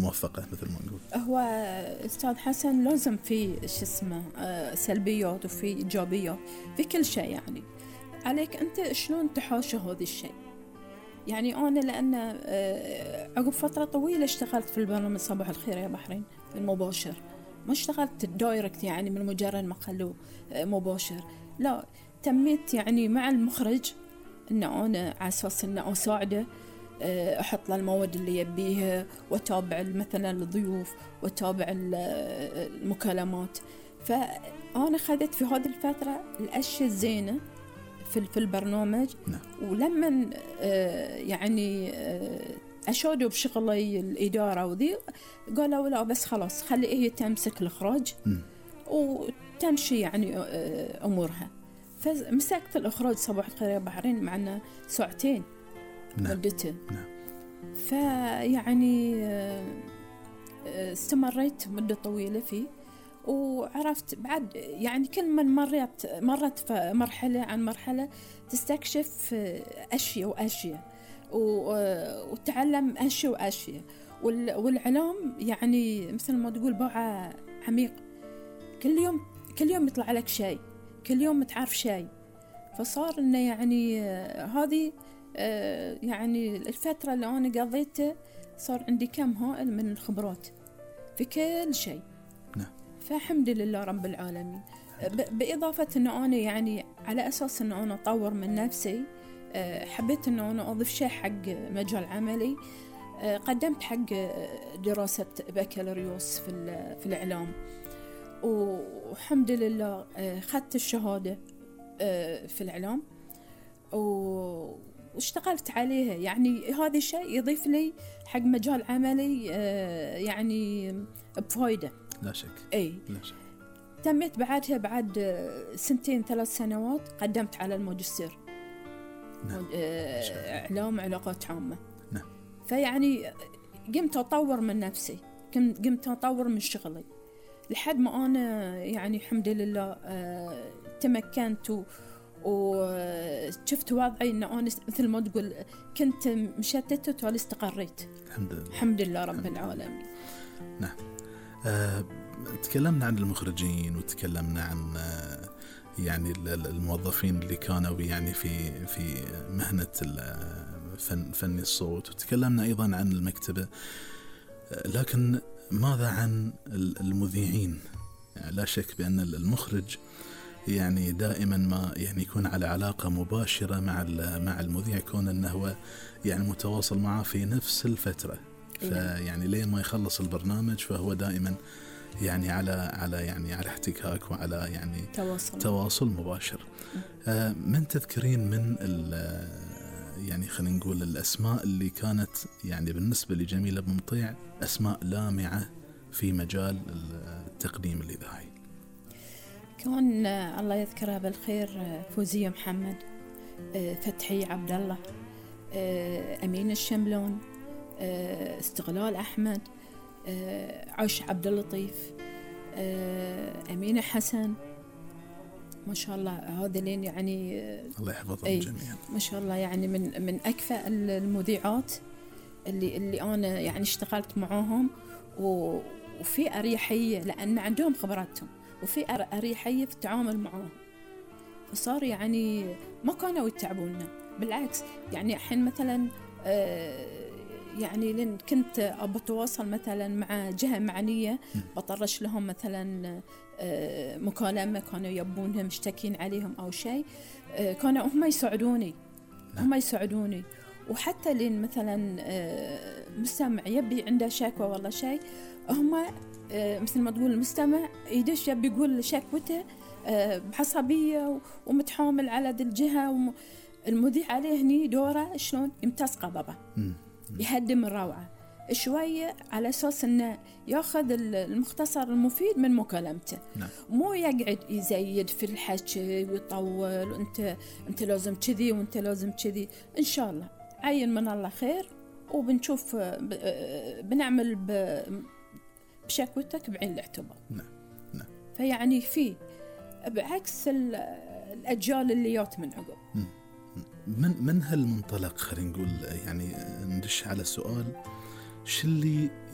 موفقة مثل ما نقول. هو أستاذ حسن لازم في سلبيات وفي إيجابيات في كل شيء، يعني عليك أنت شلون تحاشي هذا الشيء. يعني أنا لأن عقب فترة طويلة اشتغلت في البرنامج صباح الخير يا بحرين المباشر، ما اشتغلت دايركت يعني من مجرد ما خلوه مباشر، لا تميت يعني مع المخرج إن أنا على أساس إن أساعده، أحط له المواد اللي يبيها وأتابع مثلا الضيوف وأتابع المكالمات. فأنا خذت في هذه الفترة الأشياء الزينة في البرنامج. ولما يعني أشادوا بشغلي الإدارة وذي قالوا لا بس خلاص خلي هي تمسك الإخراج وتمشي يعني أمورها. فمسكت الإخراج صباح الخير يا بحرين معنا ساعتين مدته. فيعني استمريت مدة طويلة فيه، وعرفت بعد يعني كل من مرت مرحلة عن مرحلة تستكشف أشياء وأشياء وتعلم أشياء وأشياء. والعلام يعني مثل ما تقول باع عميق، كل يوم يطلع لك شيء، كل يوم تعرف شيء. فصار إنه يعني هذه يعني الفترة اللي أنا قضيتها صار عندي كم هائل من الخبرات في كل شيء. فالحمد لله رب العالمين. بإضافة أنه أنا يعني على أساس أنه أنا أطور من نفسي، حبيت أنه أنا أضيف شيء حق مجال عملي. قدمت حق دراسة بكالوريوس في الإعلام، والحمد لله خدت الشهادة في الإعلام واشتغلت عليها. يعني هذا الشيء يضيف لي حق مجال عملي يعني بفايدة لا شك. لا شك. تميت بعدها بعد 2-3 سنوات قدمت على الماجستير. إعلام علاقات عامة. فيعني قمت أطور من نفسي، قمت أطور من شغلي لحد ما أنا يعني الحمد لله تمكنت وشفت وضعي إن أنا مثل ما تقول كنت مشتتة ولا استقريت. الحمد لله رب العالمين. نعم. تكلمنا عن المخرجين وتكلمنا عن يعني الموظفين اللي كانوا يعني في مهنة فن الصوت، وتكلمنا أيضا عن المكتبة، لكن ماذا عن المذيعين؟ يعني لا شك بأن المخرج يعني دائما ما يعني يكون على علاقة مباشرة مع المذيع، كون أنه هو يعني متواصل معه في نفس الفترة. فيعني لين ما يخلص البرنامج فهو دائما يعني على احتكاك وعلى يعني تواصل مباشر. من تذكرين من يعني خلينا نقول الأسماء اللي كانت يعني بالنسبة لجميلة بن مطيع أسماء لامعة في مجال التقديم الإذاعي؟ كان الله يذكرها بالخير فوزية محمد، فتحي عبد الله، أمين الشملون، استغلال أحمد، عش عبد اللطيف، أمينة حسن، ما شاء الله هذولين يعني الله يحفظهم جميعا ما شاء الله. يعني من أكفأ المذيعات اللي أنا يعني اشتغلت معاهم، وفي أريحية لأن عندهم خبراتهم، وفي أريحية في التعامل معاهم. فصار يعني ما كانوا يتعبوننا، بالعكس. يعني الحين مثلا يعني لين كنت بتواصل مثلا مع جهة معنية بطرش لهم مثلا مكالمة كانوا يبونها مشتكين عليهم أو شيء، كانوا هم يساعدوني. وحتى لين مثلا مستمع يبي عنده شكوى والله شيء، هم مثل ما تقول المستمع يدش يبي يقول شكوته بعصبية ومتحامل على ذي الجهة، المذيع عليه هني دوره شلون يمتص غضبه، يهدم الروعة شوية على أساس أنه يأخذ المختصر المفيد من مكالمته. مو يقعد يزيد في الحكي ويطول، وأنت لازم كذي وأنت لازم كذي. إن شاء الله عين من الله خير، وبنشوف بنعمل بشكوتك بعين الاعتبار. فيعني فيه بعكس الأجيال اللي يات من عقب. من هالمنطلق خلينا نقول يعني ندش على سؤال، شو اللي